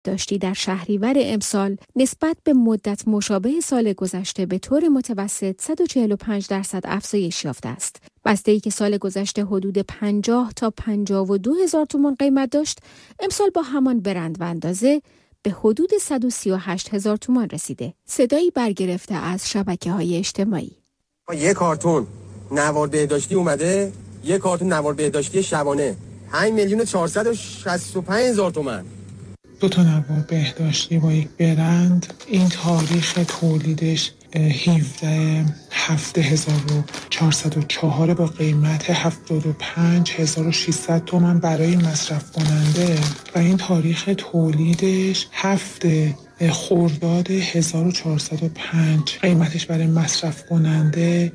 بهداشتی در شهریور امسال نسبت به مدت مشابه سال گذشته به طور متوسط 145% افزایش یافته است. بسته‌ای که سال گذشته حدود 50 تا 52 هزار تومان قیمت داشت، امسال با همان برند و اندازه به حدود 138 هزار تومان رسیده. صدایی برگرفته از شبکه‌های اجتماعی. یک کارتون نوار بهداشتی اومده، یک کارتون نوار بهداشتی شبانه 5,465,000 تومان. دو تا نوار بهداشتی با یک برند، این تاریخ تولیدش 17,404 با قیمت 75,600 تومان برای مصرف کننده و این تاریخ تولیدش 7 خرداد 1405، قیمتش برای مصرف کننده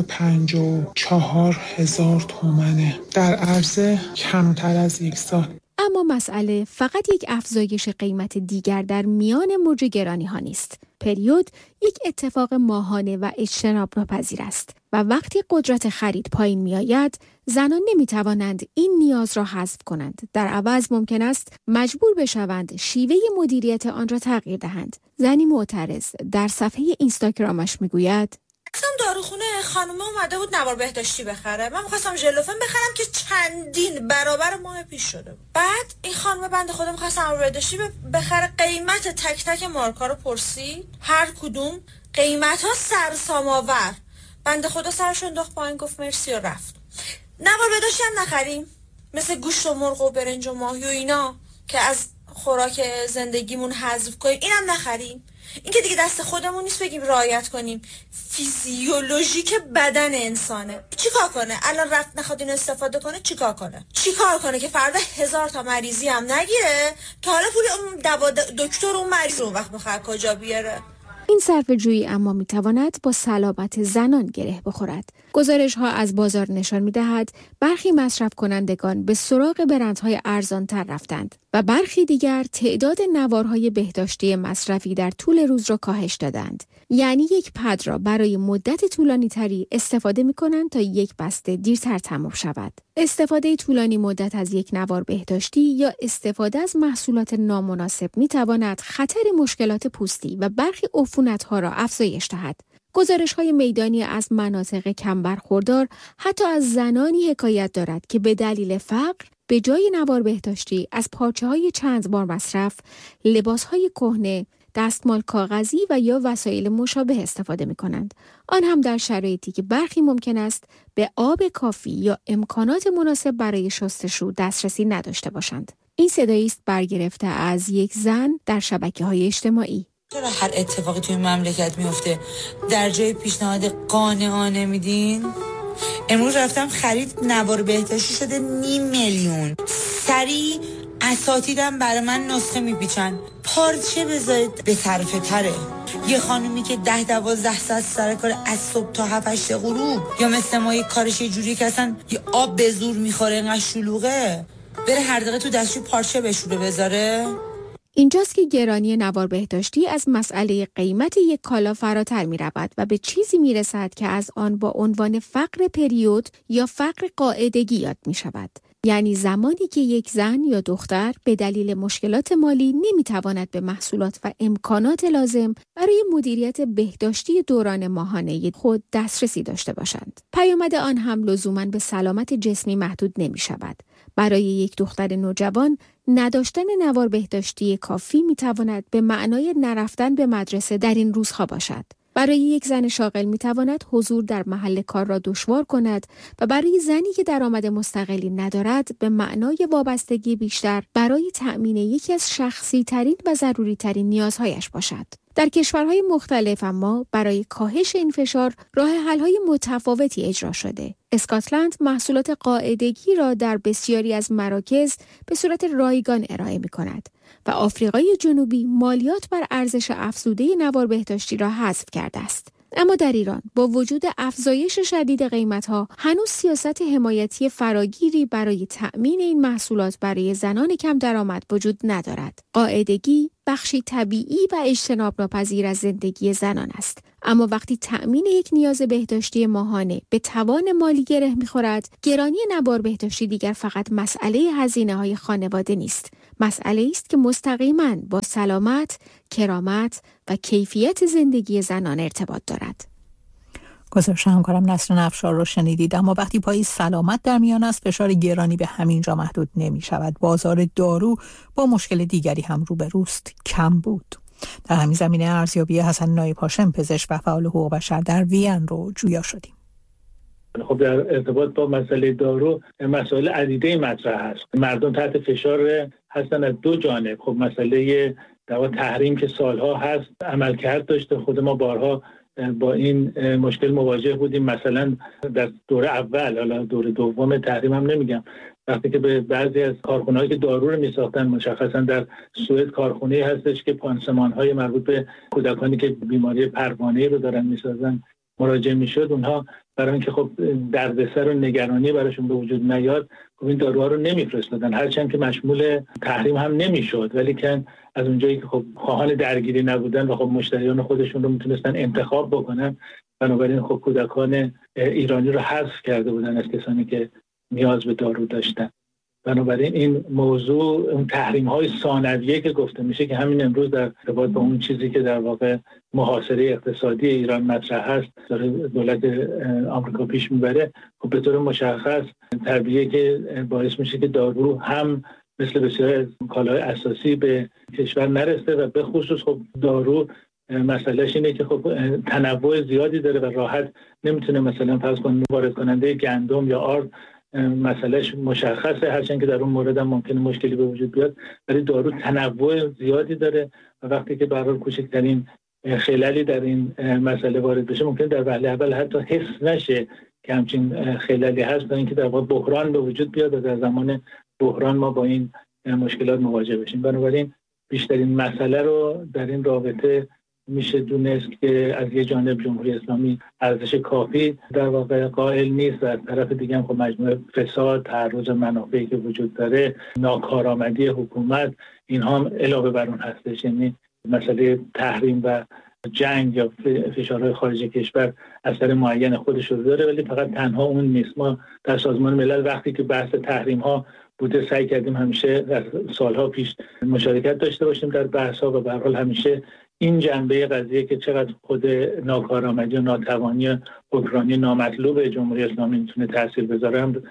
154,000 تومانه در عرض کمتر از یک سال. اما مسئله فقط یک افزایش قیمت دیگر در میان موج گرانی ها نیست. پریود یک اتفاق ماهانه و اجتناب ناپذیر است و وقتی قدرت خرید پایین می آید، زنان نمی توانند این نیاز را حذف کنند. در عوض ممکن است مجبور بشوند شیوه مدیریت آن را تغییر دهند. زنی معترض در صفحه اینستاگرامش می گوید: رفتم داروخونه، خانم اومده بود نوار بهداشتی بخره. من می‌خواستم ژلوفن بخرم که چندین برابر ماه پیش شده بود. بعد این خانم بنده خدا می‌خواست نوار بهداشتی بخره، قیمت تک تک مارکا رو پرسید، هر کدوم قیمت‌ها سرسام‌آور. بنده خدا سرش انداخت پایین، گفت مرسی و رفت. نوار بهداشتی هم نخریم، مثل گوشت و مرغ و برنج و ماهی و اینا که از خوراک زندگیمون حذف کنیم، اینم نخریم. این که دیگه دست خودمون نیست بگیم رعایت کنیم. فیزیولوژیک بدن انسانه. چیکار کنه؟ الان رفت نخواد اینو استفاده کنه، چیکار کنه که فردا 1000 تا مریضی هم نگیره که حالا پول اون دکتر اون مریض اون وقت بخواد کجا بیاره؟ این صرفه‌جویی اما میتواند با سلامت زنان گره بخورد. گزارش‌ها از بازار نشان می‌دهد برخی مصرف کنندگان به سراغ برندهای ارزان‌تر رفتند و برخی دیگر تعداد نوارهای بهداشتی مصرفی در طول روز را کاهش دادند. یعنی یک پد را برای مدت طولانی‌تری استفاده می‌کنند تا یک بسته دیرتر تمام شود. استفاده طولانی مدت از یک نوار بهداشتی یا استفاده از محصولات نامناسب می‌تواند خطر مشکلات پوستی و برخی عفونت‌ها را افزایش دهد. گزارش‌های میدانی از مناطق کم برخوردار حتی از زنانی حکایت دارد که به دلیل فقر به جای نوار بهداشتی از پارچه‌های چند بار مصرف، لباس‌های کهنه، دستمال کاغذی و یا وسایل مشابه استفاده می‌کنند. آن هم در شرایطی که برخی ممکن است به آب کافی یا امکانات مناسب برای شستشو دسترسی نداشته باشند. این صدایی است برگرفته از یک زن در شبکه‌های اجتماعی. چرا هر اتفاقی توی مملکت میفته در جای پیشنهاد قانعانه میدین؟ امروز رفتم خرید نوار بهداشتی شده 500,000. سریع اساتیدم برای من نسخه میپیچن. پارچه بذارید به طرفه تره. یه خانومی که 10-12 ساعت سر کار از صبح تا 7-8 غروب، یا مثل ما یه کارش یه جوری که اصلا یه آب به زور میخوره اینقدر شلوغه، بره هر دقیقه تو دستشوی پارچه بشوره بذاره. اینجاست که گرانی نوار بهداشتی از مسئله قیمت یک کالا فراتر می رود و به چیزی می رسد که از آن با عنوان فقر پریود یا فقر قاعدگی یاد می شود. یعنی زمانی که یک زن یا دختر به دلیل مشکلات مالی نمی تواند به محصولات و امکانات لازم برای مدیریت بهداشتی دوران ماهانه خود دسترسی داشته باشند. پیامد آن هم لزوماً به سلامت جسمی محدود نمی شود. برای یک دختر نوجوان نداشتن نوار بهداشتی کافی می تواند به معنای نرفتن به مدرسه در این روزها باشد. برای یک زن شاغل می تواند حضور در محل کار را دشوار کند و برای زنی که درآمد مستقلی ندارد به معنای وابستگی بیشتر برای تأمین یکی از شخصی ترین و ضروری ترین نیازهایش باشد. در کشورهای مختلف اما برای کاهش این فشار راه حل‌های متفاوتی اجرا شده. اسکاتلند محصولات قاعدگی را در بسیاری از مراکز به صورت رایگان ارائه می‌کند و آفریقای جنوبی مالیات بر ارزش افزوده نوار بهداشتی را حذف کرده است. اما در ایران با وجود افزایش شدید قیمت‌ها هنوز سیاست حمایتی فراگیری برای تأمین این محصولات برای زنان کم درآمد وجود ندارد. قاعدگی بخشی طبیعی و اجتناب ناپذیر از زندگی زنان است. اما وقتی تأمین یک نیاز بهداشتی ماهانه به توان مالی گره می‌خورد، گرانی نوار بهداشتی دیگر فقط مسئله هزینه‌های خانواده نیست، مسئله است که مستقیماً با سلامت، کرامت و کیفیت زندگی زنان ارتباط دارد. گزارش همکارم نسرین افشار رو شنیدید. اما وقتی پای سلامت در میان است، فشار گرانی به همینجا محدود نمی شود. بازار دارو با مشکل دیگری هم روبروست، کم بود. در همین زمینه ارزیابی حسن نایب هاشم، پزشک و فعال حقوق بشر در وین رو جویا شدیم. خب در ارتباط با مسئله دارو مسائل عدیده مطرح هست. مردم تحت فشار هستن از دو جانب. خب مسئله در واقع تحریم که سالها هست عملکرد داشته، خود ما بارها با این مشکل مواجه بودیم. مثلا در دوره اول، حالا دوره دوم تحریم هم نمیگم، وقتی که به بعضی از کارخونه‌هایی که دارو رو میساختن، مشخصا در سوئد کارخونه‌ای هستش که پانسمان‌های مربوط به کودکانی که بیماری پروانه‌ای رو دارن میسازن مراجعه میشد، اونها برای اینکه خب دردسر و نگرانی براشون به وجود نیاد، خب این داروها رو نمیفرستادن، هرچند که مشمول تحریم هم نمیشد، ولی که از اونجایی که خب خواهان درگیری نبودن و خب مشتریان خودشون رو میتونستن انتخاب بکنن، بنابراین خب کودکان ایرانی رو حذف کرده بودن از کسانی که نیاز به دارو داشتن. بنابراین این موضوع اون تحریم‌های ثانویه که گفته میشه که همین امروز در ارتباط با اون چیزی که در واقع محاصره اقتصادی ایران مطرح هست داره دولت آمریکا پیش میبره، خب به طور مشخص طبیعیه که باعث میشه که دارو هم مثل بسیار از کالای اساسی به کشور نرسه و به خصوص خب دارو مسئلهش اینه که خب تنوع زیادی داره و راحت نمیتونه مثلا فرض کن وارد کننده گندم یا آرد مسئلهش مشخصه، هرچند که در اون مورد هم ممکنه مشکلی به وجود بیاد، ولی دارو تنوع زیادی داره و وقتی که به هر حال کوچکترین خللی در این مسئله وارد بشه ممکنه در وهله اول حتی حس نشه که همچین خللی هست تا اینکه در واقع بحران به وجود بیاد و در زمان بحران ما با این مشکلات مواجه بشیم. بنابراین بیشترین مسئله رو در این رابطه میشه دونست که از یه جانب جمهوری اسلامی ارزش کافی در واقع قائل نیست و از طرف دیگه هم خب مجموعه فساد، تعرض منافعی که وجود داره، ناکارآمدی حکومت، اینها هم علاوه بر اون هستش. یعنی مسئله تحریم و جنگ یا فشارهای خارج کشور اثر معین خودش رو داره، ولی فقط تنها اون نیست. ما در سازمان ملل وقتی که بحث تحریم ها بوده سعی کردیم همیشه در سالها پیش مشارکت داشته باشیم در بحث ها و به هر حال همیشه این جنبه قضیه که چقدر خود ناکارآمدی و ناتوانی حکمرانی نامطلوب جمهوری اسلامی میتونه تاثیر بذاره هم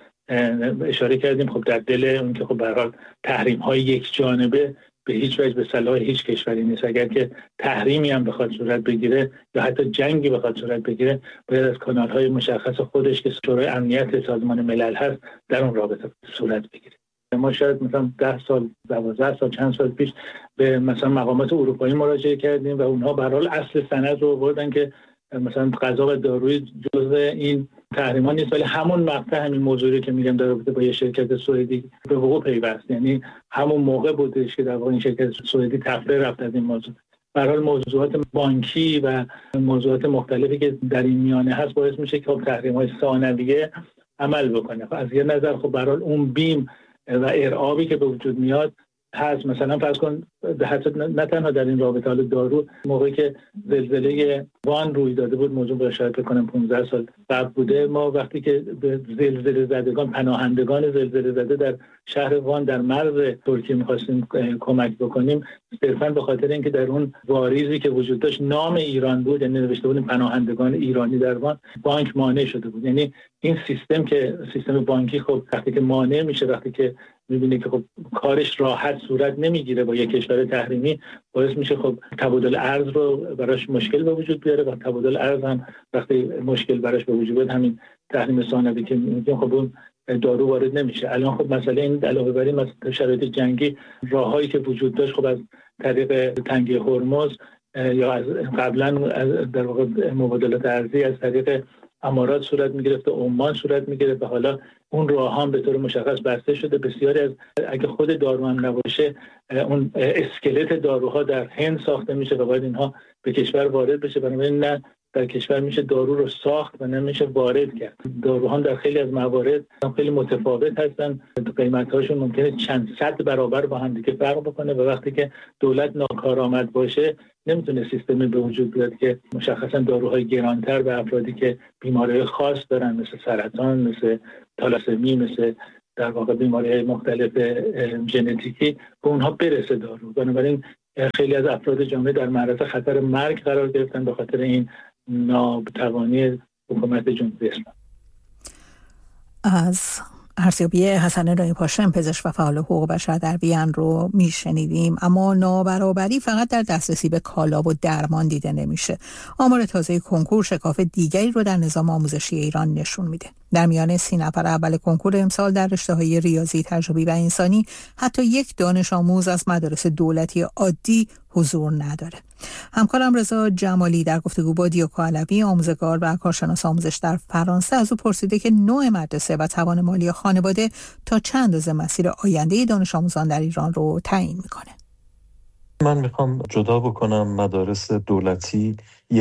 اشاره کردیم. خب در دل اون که خب به هر حال تحریم های یک جانبه به هیچ وجه به صلاح هیچ کشوری نیست. اگر که تحریمی هم بخواد صورت بگیره یا حتی جنگی بخواد صورت بگیره، باید از کانال‌های مشخص خودش که شورای امنیت سازمان ملل هست در اون رابطه صورت بگیره. ما شاید مثلا 10 سال 12 سال چند سال پیش به مثلا مقامات اروپایی مراجعه کردیم و اونها به هر حال اصل سند رو آوردن که مثلا غذا و داروی جزء این تحریما نیست، ولی همون مقطع همین موضوعی که میگم در رابطه با یه شرکت سوئدی به وقوع پیوست، یعنی همون موقع بودش که در واقع این شرکت سوئدی تفره رفت از این موضوع. به هر حال موضوعات بانکی و موضوعات مختلفی که در این میانه هست باعث میشه که خب تحریم‌های ثانویه عمل بکنه. از یه نظر خب به هر حال اون بیم و ارعابی که به وجود میاد هست. مثلا فرض کن حتی نه تنها در این رابطه حال دارو، موقعی که زلزله وان روی داده بود، موضوع به شاید بکنم 15 سال قبل بوده، ما وقتی که به زلزله زدگان، پناهندگان زلزله زده در شهر وان در مرز ترکیه می‌خواستیم کمک بکنیم، صرفاً به خاطر اینکه در اون واریزی که وجود داشت نام ایران بود، یعنی نوشته بودیم پناهندگان ایرانی در وان، بانک مانع شده بود. یعنی این سیستم که سیستم بانکی خب وقتی که مانع میشه، وقتی که می‌بینه که خب کارش راحت صورت نمیگیره با یک کشور تحریمی، باعث میشه خب تبادل ارز رو براش مشکل به وجود بیاره و تبادل ارز هم وقتی مشکل براش به وجود بیاد، همین تحریم ثانوی که میگیم خب اون دارو وارد نمیشه. الان خب مسئله این علاوه بر این مثلا شرایط جنگی، راههایی که وجود داشت خب از طریق تنگه هرمز یا از قبلا در واقع مبادلات ارزی از طریق امارات صورت میگرفت و عمان صورت میگرفت و حالا اون راه هم به طور مشخص بسته شده. بسیاری از اگه خود دارو هم نباشه، اون اسکلت داروها در هند ساخته میشه و باید اینها به کشور وارد بشه. بنابراین نه در کشور میشه دارو رو ساخت و نمیشه وارد کرد. داروها در خیلی از موارد خیلی متفاوت هستن، قیمت‌هاشون ممکنه چند صد برابر با هم دیگه فرق بکنه و وقتی که دولت ناکارآمد باشه نمیتونه سیستمی به وجود بیاد که مشخصا داروهای گرانتر به افرادی که بیماری‌های خاص دارن مثل سرطان، مثل تالاسمی، مثل در واقع بیماری‌های مختلف ژنتیکی به اونها برسه دارو. بنابراین خیلی از افراد جامعه در معرض خطر مرگ قرار گرفتن به خاطر این ناتوانی حکومت جمهوری اسلامی. از ارزیابی حسن نایی پاشم، پزشک و فعال حقوق بشر در وین رو میشنیدیم. اما نابرابری فقط در دسترسی به کالا و درمان دیده نمیشه. آمار تازه کنکور شکاف دیگری رو در نظام آموزشی ایران نشون میده. در میان 30 نفر اول کنکور امسال در رشته‌های ریاضی، تجربی و انسانی حتی یک دانش آموز از مدارس دولتی عادی حضور نداره. همکارم رضا جمالی در گفتگو با دیوکو علوی، آموزگار و کارشناس آموزش در فرانسه، از او پرسیده که نوع مدرسه و توان مالی خانواده تا چند اندازه مسیر آینده دانش آموزان در ایران رو تعیین میکنه. من میخوام جدا بکنم مدارس دولتی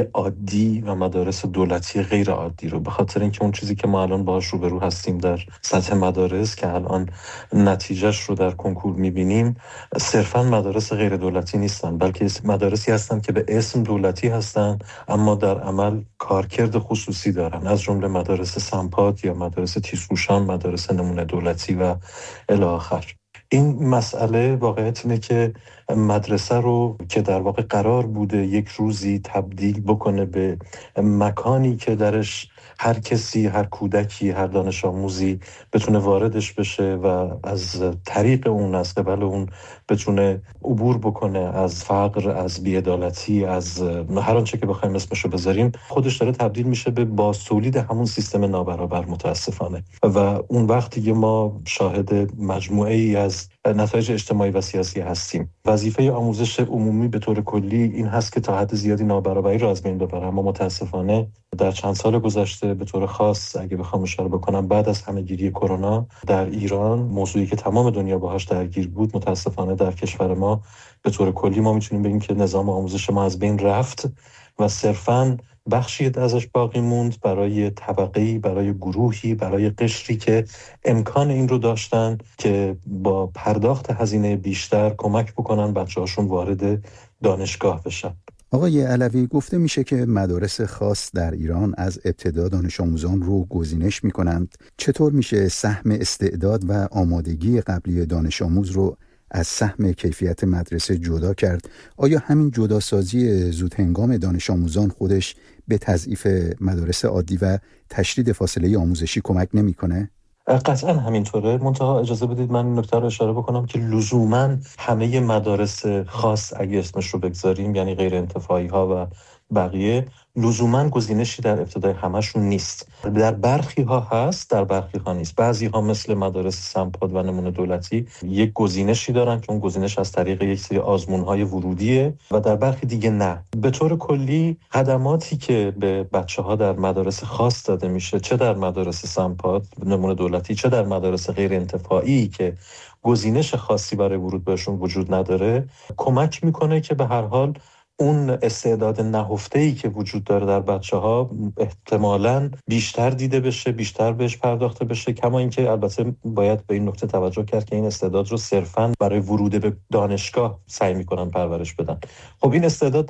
عادی و مدارس دولتی غیر عادی رو، به خاطر اینکه اون چیزی که ما الان باهاش روبرو هستیم در سطح مدارس که الان نتیجهش رو در کنکور میبینیم صرفا مدارس غیر دولتی نیستن، بلکه مدارسی هستن که به اسم دولتی هستن اما در عمل کارکرد خصوصی دارن، از جمله مدارس سمپاد یا مدارس تیزهوشان، مدارس نمونه دولتی و الی آخر. این مسئله واقعیت اینه که مدرسه رو که در واقع قرار بوده یک روزی تبدیل بکنه به مکانی که درش هر کسی، هر کودکی، هر دانش آموزی بتونه واردش بشه و از طریق اون، از قبل اون بتونه عبور بکنه از فقر، از بی‌عدالتی، از هر آنچه که بخوایم اسمشو بذاریم، خودش داره تبدیل میشه به بازتولید همون سیستم نابرابر متاسفانه. و اون وقتی که ما شاهد مجموعه ای از نتایج اجتماعی و سیاسی هستیم. وظیفه آموزش عمومی به طور کلی این هست که تا حد زیادی نابرابری را از بین ببره، اما متاسفانه در چند سال گذشته به طور خاص اگه بخوام اشاره بکنم بعد از همه‌گیری کرونا در ایران، موضوعی که تمام دنیا باهاش درگیر بود، متاسفانه در کشور ما به طور کلی ما میتونیم بگیم که نظام آموزش ما از بین رفت و صرفاً بخشی ازش باقی موند برای طبقه‌ای، برای گروهی، برای قشری که امکان این رو داشتن که با پرداخت هزینه بیشتر کمک بکنن بچه‌هاشون وارد دانشگاه بشن. آقای علوی، گفته میشه که مدارس خاص در ایران از ابتدا دانش آموزان رو گزینش میکنند. چطور میشه سهم استعداد و آمادگی قبلی دانش آموز رو از سهم کیفیت مدرسه جدا کرد؟ آیا همین جداسازی زود هنگام دانش آموزان خودش به تضعیف مدارس عادی و تشدید فاصله آموزشی کمک نمیکنه؟ قطعا همینطوره. منتها اجازه بدید من این نکته رو اشاره بکنم که لزوما همه مدارس خاص اگه اسمش رو بگذاریم، یعنی غیر انتفاعی ها و بقیه، لزوما گزینشی در ابتدای همشون نیست. در برخی ها هست، در برخی ها نیست. بعضی ها مثل مدارس سمپاد و نمونه دولتی یک گزینشی دارن که اون گزینش از طریق یک سری آزمون های ورودیه و در برخی دیگه نه. به طور کلی خدماتی که به بچه ها در مدارس خاص داده میشه، چه در مدارس سمپاد نمونه دولتی، چه در مدارس غیر انتفاعی که گزینش خاصی برای ورود بهشون وجود نداره، کمک میکنه که به هر حال اون استعداد نهفته‌ای که وجود داره در بچه‌ها احتمالاً بیشتر دیده بشه، بیشتر بهش پرداخته بشه. کما اینکه البته باید به این نکته توجه کرد که این استعداد رو صرفاً برای ورود به دانشگاه سعی می‌کنن پرورش بدن. خب این استعداد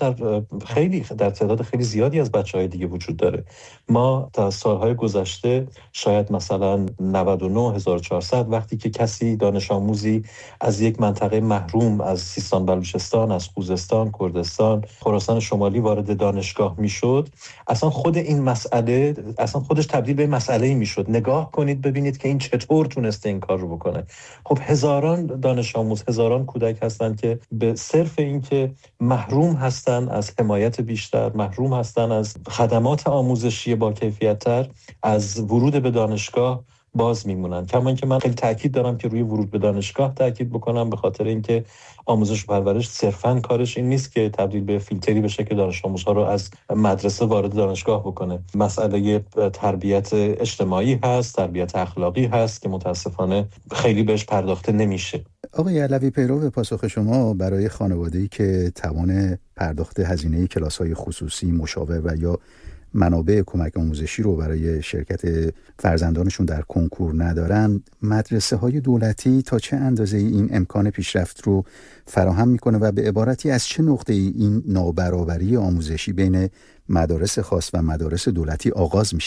در تعداد خیلی زیادی از بچه‌های دیگه وجود داره. ما تا سال‌های گذشته شاید مثلا 99,400 وقتی که کسی دانش آموزی از یک منطقه محروم، از سیستان بلوچستان، از خوزستان، کردستان، خراسان شمالی وارد دانشگاه میشد، اصلا خود این مسئله اصلا خودش تبدیل به مسئله‌ای میشد. نگاه کنید ببینید که این چطور تونسته این کار رو بکنه. خب هزاران دانش آموز، هزاران کودک هستن که به صرف این که محروم هستن از حمایت بیشتر، محروم هستن از خدمات آموزشی با کیفیت‌تر، از ورود به دانشگاه باز میمونن. کما اینکه من خیلی تاکید دارم که روی ورود به دانشگاه تاکید بکنم، به خاطر اینکه آموزش و پرورش صرفاً کارش این نیست که تبدیل به فیلتری بشه که دانش آموزها رو از مدرسه وارد دانشگاه بکنه. مسئله تربیت اجتماعی هست، تربیت اخلاقی هست که متاسفانه خیلی بهش پرداخته نمیشه. آقای علوی، پیرو پاسخ شما، برای خانواده‌ای که توان پرداخت هزینه کلاس‌های خصوصی، مشاور و یا منابع کمک آموزشی رو برای شرکت فرزندانشون در کنکور ندارن، مدرسه‌های دولتی تا چه اندازه این امکان پیشرفت رو فراهم میکنه و به عبارتی از چه نقطه‌ای این نابرابری آموزشی بین مدارس خاص و مدارس دولتی آغاز میشه؟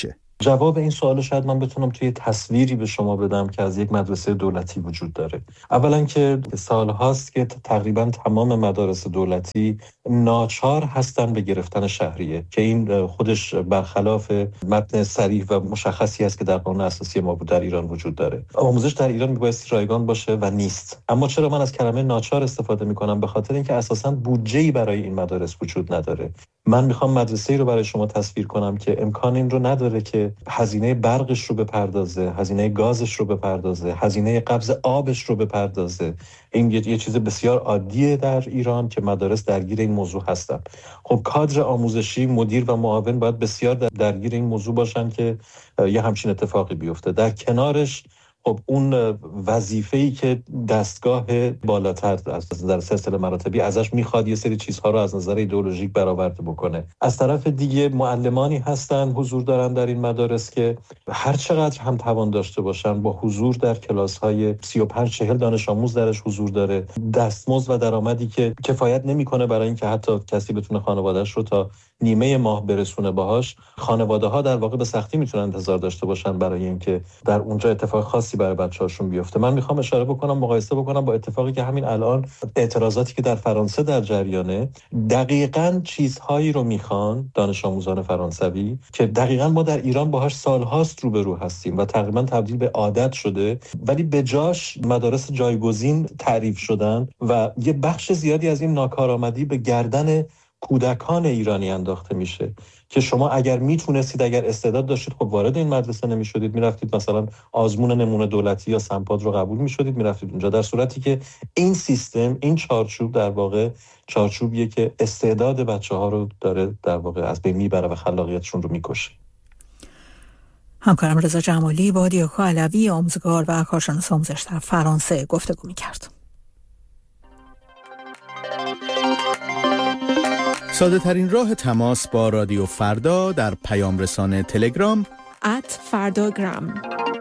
جواب این سوال شاید من بتونم توی تصویری به شما بدم که از یک مدرسه دولتی وجود داره. اولا که سالهاست که تقریبا تمام مدارس دولتی ناچار هستن به گرفتن شهریه که این خودش برخلاف متن صریح و مشخصی است که در قانون اساسی ما در ایران وجود داره. آموزش در ایران میبایستی رایگان باشه و نیست. اما چرا من از کلمه ناچار استفاده میکنم؟ به خاطر اینکه اساساً بودجه‌ای برای این مدارس وجود نداره. من میخوام مدرسه‌ای رو برای شما تصویر کنم که امکان این رو نداره که هزینه برقش رو بپردازه، هزینه گازش رو بپردازه، هزینه قبض آبش رو بپردازه. این یه چیز بسیار عادیه در ایران که مدارس درگیر این موضوع هستن. خب کادر آموزشی، مدیر و معاون باید بسیار درگیر این موضوع باشن که یه همچین اتفاقی بیفته. در کنارش خب اون وظیفه‌ای که دستگاه بالاتر از نظر سلسله مراتبی ازش میخواد یه سری چیزها رو از نظر ایدئولوژیک برآورده بکنه. از طرف دیگه معلمانی هستن حضور دارن در این مدارس که هر چقدر هم توان داشته باشن با حضور در کلاس‌های 35-40 دانش آموز درش حضور داره، دستمزد و درآمدی که کفایت نمیکنه برای اینکه حتی کسی بتونه خانواده‌اش رو تا نیمه ماه برسونه باهاش. خانواده‌ها در واقع به سختی میتونن انتظار داشته باشن برای اینکه در اونجا اتفاق خاصی برای بچه‌هاشون بیفته. من میخوام اشاره بکنم، مقایسه بکنم با اتفاقی که همین الان اعتراضاتی که در فرانسه در جریانه، دقیقاً چیزهایی رو میخوان دانش آموزان فرانسوی که دقیقاً ما در ایران باهاش سالهاست روبرو هستیم و تقریباً تبدیل به عادت شده، ولی به جاش مدارس جایگزین تعریف شدن و یه بخش زیادی از این ناکارآمدی به گردن کودکان ایرانی انداخته میشه که شما اگر میتونستید، اگر استعداد داشتید، خب وارد این مدرسه نمیشدید، میرفتید مثلا آزمون نمونه دولتی یا سمپاد رو قبول میشدید، میرفتید اونجا، در صورتی که این سیستم، این چارچوب در واقع چارچوبیه که استعداد بچه‌ها رو داره در واقع از بین میبره و خلاقیتشون رو میکشه. همکارم رضا جمالی با دیاکو علوی، آموزگار و کارشناس آموزش در فرانسه گفتگو میکرد. ساده ترین راه تماس با رادیو فردا در پیام رسانه تلگرام @فرdagram.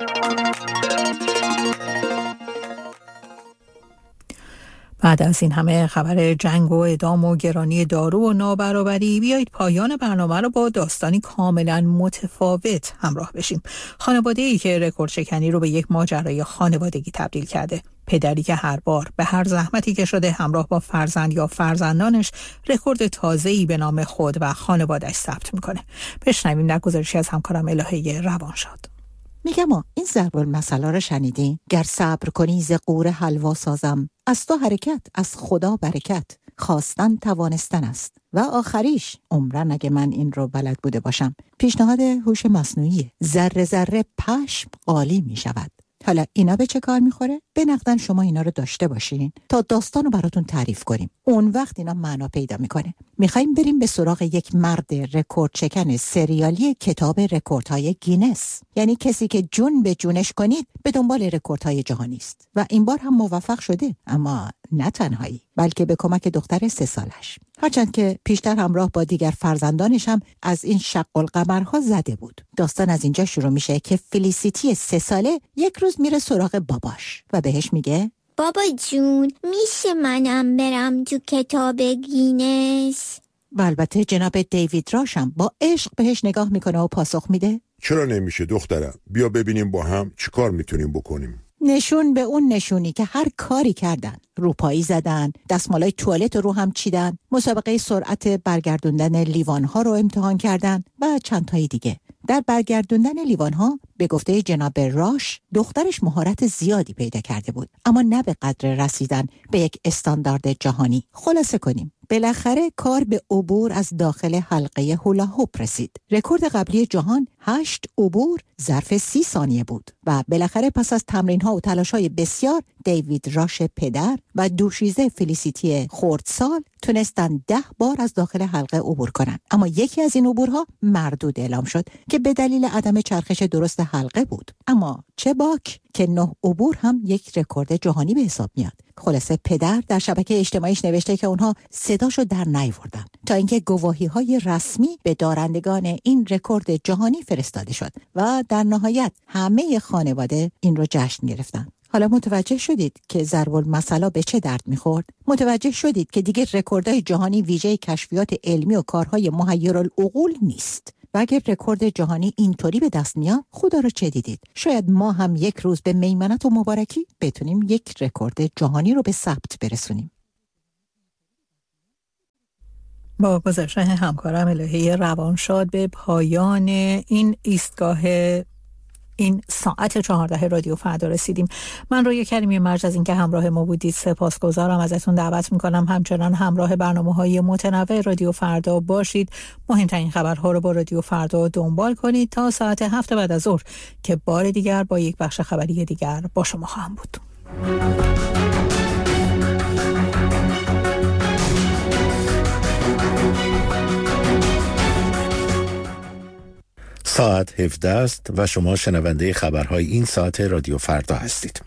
بعد از این همه خبر جنگ و اعدام و گرانی دارو و نابرابری، بیایید پایان برنامه رو با داستانی کاملا متفاوت همراه بشیم. خانواده‌ای که رکورد شکنی رو به یک ماجرای خانوادگی تبدیل کرده. پدری که هر بار به هر زحمتی که شده همراه با فرزند یا فرزندانش رکورد تازه‌ای به نام خود و خانواده‌اش ثبت میکنه. بشنویم در گزارشی از همکارم الهه روانشاد. میگم این ضرب المثل رو شنیدین؟ گر صبر کنی ز قور حلوا سازم، از تو حرکت از خدا برکت، خواستن توانستن است و آخریش عمرن اگه من این رو بلد بوده باشم. پیشنهاد هوش مصنوعی، ذره ذره پشم قالی می شود. حالا اینا به چه کار میخوره؟ به نقدن شما اینا رو داشته باشین تا داستان رو براتون تعریف کنیم. اون وقت اینا معنا پیدا میکنه. میخوایم بریم به سراغ یک مرد رکورد شکن سریالی کتاب رکوردهای گینس. یعنی کسی که جون به جونش کنید به دنبال رکوردهای جهانی است و این بار هم موفق شده، اما نه تنهایی بلکه به کمک دختر 3 سالش. هرچند که پیشتر همراه با دیگر فرزندانش هم از این شق القمرها زده بود. داستان از اینجا شروع میشه که فلیسیتی 3 ساله یک روز میره سراغ باباش و بهش میگه بابا جون میشه منم برم تو کتاب گینس؟ و البته جناب دیوید راشم با عشق بهش نگاه میکنه و پاسخ میده چرا نمیشه دخترم؟ بیا ببینیم با هم چی کار میتونیم بکنیم. نشون به اون نشونی که هر کاری کردن. روپایی زدن، دستمالای توالت رو هم چیدن، مسابقه سرعت برگردوندن لیوان‌ها رو امتحان کردن و چند تایی دیگه. در برگردوندن لیوان‌ها به گفته جناب راش دخترش مهارت زیادی پیدا کرده بود، اما نه به قدر رسیدن به یک استاندارد جهانی. خلاصه کنیم بالاخره کار به عبور از داخل حلقه هولا هوپ رسید. رکورد قبلی جهان 8 عبور ظرف 30 ثانیه بود و بالاخره پس از تمرین‌ها و تلاش‌های بسیار دیوید راش پدر و دوشیزه فلیسیتی خردسال تونستن 10 بار از داخل حلقه عبور کنن. اما یکی از این عبورها مردود اعلام شد که به دلیل عدم چرخش درست حلقه بود. اما چه باک که 9 عبور هم یک رکورد جهانی به حساب میاد. خلاصه پدر در شبکه اجتماعیش نوشته که اونها صداشو در نیاوردن تا اینکه گواهی‌های رسمی به دارندگان این رکورد جهانی فرستاده شد و در نهایت همه خانواده این رو جشن گرفتن. حالا متوجه شدید که ضرب المثل به چه درد میخورد؟ متوجه شدید که دیگه رکوردهای جهانی ویژه کشفیات علمی و کارهای محیرالعقول نیست. و اگر رکورد جهانی اینطوری به دست میاد، خدا رو چه دیدید؟ شاید ما هم یک روز به میمنت و مبارکی بتونیم یک رکورد جهانی رو به ثبت برسونیم. با گزارش همکارم الهه روانشاد به پایان این این ساعت 14 رادیو فردا رسیدیم. من روی کریمی مرج از اینکه همراه ما بودید سپاسگزارم. ازتون دعوت میکنم همچنان همراه برنامه‌های متنوع رادیو فردا باشید. مهمترین خبرها رو با رادیو فردا دنبال کنید تا ساعت 7 بعد از ظهر که بار دیگر با یک بخش خبری دیگر با شما خواهم بود. ساعت 17 است و شما شنونده خبرهای این ساعت رادیو فردا هستید.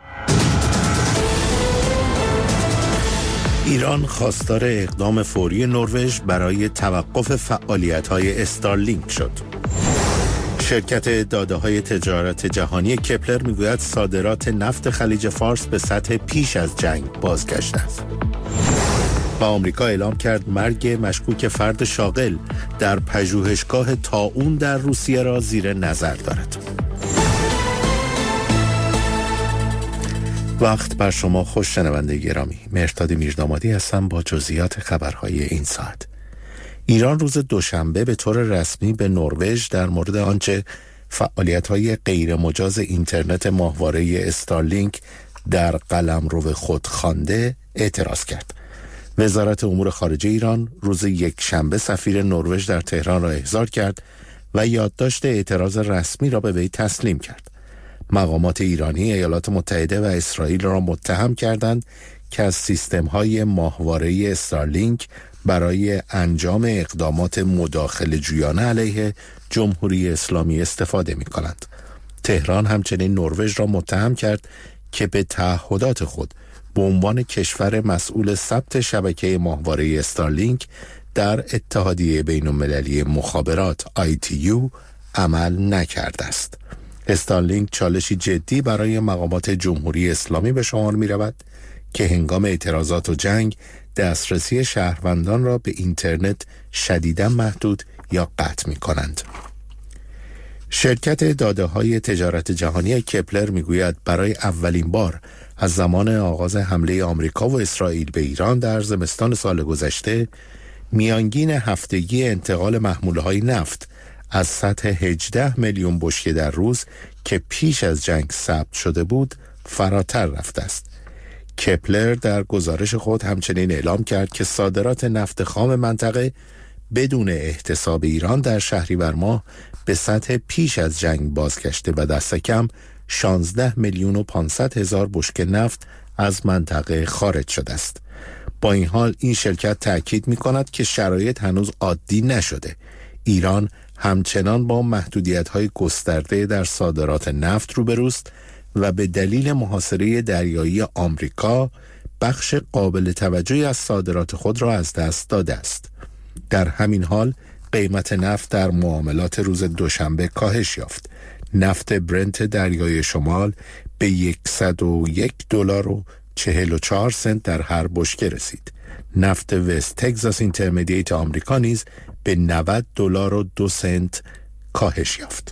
ایران خواستار اقدام فوری نروژ برای توقف فعالیت‌های استارلینک شد. شرکت داده‌های تجارت جهانی کپلر میگوید صادرات نفت خلیج فارس به سطح پیش از جنگ بازگشته است. و آمریکا اعلام کرد مرگ مشکوک فرد شاغل در پژوهشگاه طاعون در روسیه را زیر نظر دارد. وقت بر شما خوش شنونده گرامی. مهرداد میردامادی هستم با جزئیات خبرهای این ساعت. ایران روز دوشنبه به طور رسمی به نروژ در مورد آنچه فعالیت‌های غیر مجاز اینترنت ماهواره استارلینک در قلمرو خود خوانده اعتراض کرد. وزارت امور خارجه ایران روز یکشنبه سفیر نروژ در تهران را احضار کرد و یادداشت اعتراض رسمی را به وی تسلیم کرد. مقامات ایرانی ایالات متحده و اسرائیل را متهم کردند که از سیستم‌های ماهواره استارلینک برای انجام اقدامات مداخله جویانه علیه جمهوری اسلامی استفاده می‌کنند. تهران همچنین نروژ را متهم کرد که به تعهدات خود به عنوان کشور مسئول ثبت شبکه ماهواره استارلینک در اتحادیه بین‌المللی مخابرات ITU عمل نکرده است. استارلینک چالشی جدی برای مقامات جمهوری اسلامی به شمار می رود که هنگام اعتراضات و جنگ دسترسی شهروندان را به اینترنت شدیداً محدود یا قطع می کنند. شرکت داده‌های تجارت جهانی کپلر می گوید برای اولین بار از زمان آغاز حمله آمریکا و اسرائیل به ایران در زمستان سال گذشته میانگین هفتگی انتقال محموله‌های نفت از سطح 18 میلیون بشکه در روز که پیش از جنگ ثبت شده بود فراتر رفته است. کپلر در گزارش خود همچنین اعلام کرد که صادرات نفت خام منطقه بدون احتساب ایران در شهریور ماه به سطح پیش از جنگ بازگشته و دست کم 16 میلیون و 500 هزار بشکه نفت از منطقه خارج شده است. با این حال این شرکت تأکید می کند که شرایط هنوز عادی نشده. ایران همچنان با محدودیت‌های گسترده در صادرات نفت روبروست و به دلیل محاصره دریایی آمریکا بخش قابل توجهی از صادرات خود را از دست داده است. در همین حال قیمت نفت در معاملات روز دوشنبه کاهش یافت. نفت برنت دریای شمال به $101.44 در هر بشکه رسید. نفت وست تگزاس اینترمدییت آمریکا نیز به $90.02 کاهش یافت.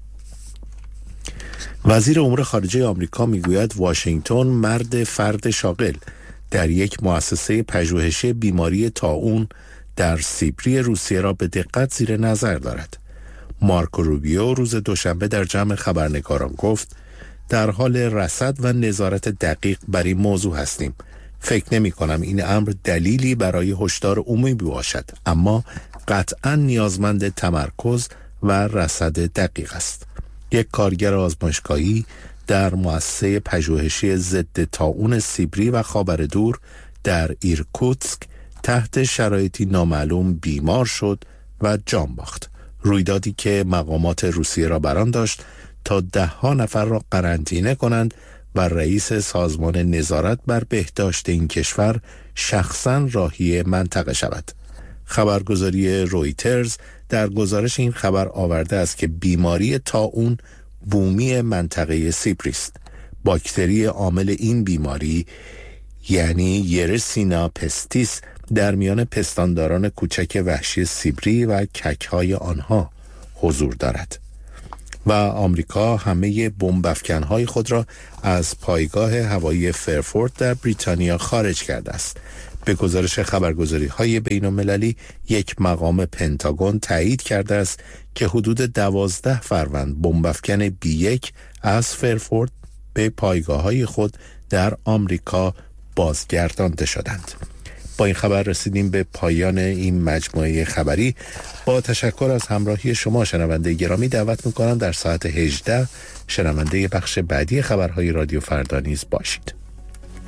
وزیر امور خارجه آمریکا میگوید واشنگتن مرد فرد شاغل در یک مؤسسه پژوهشی بیماری طاعون در سیبری روسیه را به دقت زیر نظر دارد. مارکو روبیو روز دوشنبه در جمع خبرنگاران گفت در حال رصد و نظارت دقیق بر این موضوع هستیم. فکر نمی کنم این امر دلیلی برای هشدار عمومی باشد، اما قطعا نیازمند تمرکز و رصد دقیق است. یک کارگر آزمایشگاهی در مؤسسه پژوهشی ضد طاعون سیبری و خاورمیانه در ایرکوتسک تحت شرایطی نامعلوم بیمار شد و جان باخت. رویدادی که مقامات روسیه را بران داشت تا 10 نفر را قرنطینه کنند و رئیس سازمان نظارت بر بهداشت این کشور شخصاً راهی منطقه شود. خبرگزاری رویترز در گزارش این خبر آورده است که بیماری طاعون بومی منطقه سیبری است. باکتری عامل این بیماری یعنی یرسینا پستیس در میان پستانداران کوچک وحشی سیبری و کک‌های آنها حضور دارد و آمریکا همه بمب افکن‌های خود را از پایگاه هوایی فرفورد در بریتانیا خارج کرده است. به گزارش خبرگزاری‌های بین‌المللی، یک مقام پنتاگون تایید کرده است که حدود 12 فروند بمب افکن B1 از فرفورد به پایگاه‌های خود در آمریکا بازگردانده شدند. با این خبر رسیدیم به پایان این مجموعه خبری. با تشکر از همراهی شما شنونده گرامی، دعوت می‌کنم در ساعت 18 شنونده بخش بعدی خبرهای رادیو فردا نیز باشید.